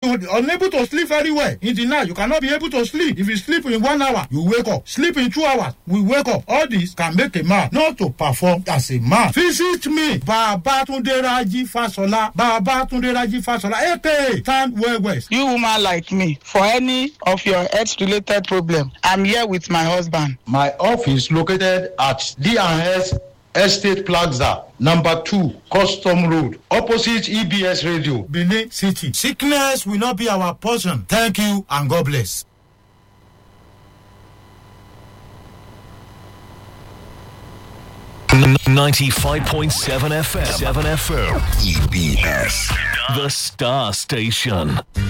unable to sleep very well. In the night, you cannot be able to sleep. If you sleep in 1 hour, you wake up. Sleep in 2 hours, we wake up. All this can make a man not to perform as a man. Visit me, Babatunde Raji Fasola. Babatunde Raji Fasola, aka Stand Well West. You woman like me, for any of your health-related problem, I'm here with my husband. My office located at D&S Estate Plaza, number 2, Custom Road, opposite EBS Radio, Benin City. Sickness will not be our portion. Thank you and God bless. FM. 95.7 FM. EBS. The Star Station.